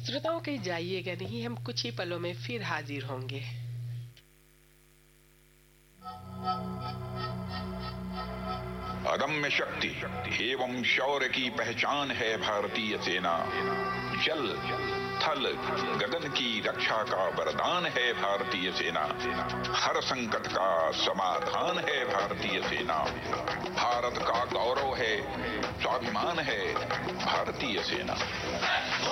श्रोताओं कहीं जाइएगा नहीं, हम कुछ ही पलों में फिर हाजिर होंगे। अदम्य शक्ति एवं शौर्य की पहचान है भारतीय सेना। जल थल गगन की रक्षा का वरदान है भारतीय सेना। हर संकट का समाधान है भारतीय सेना। भारत का गौरव है, स्वाभिमान है भारतीय सेना।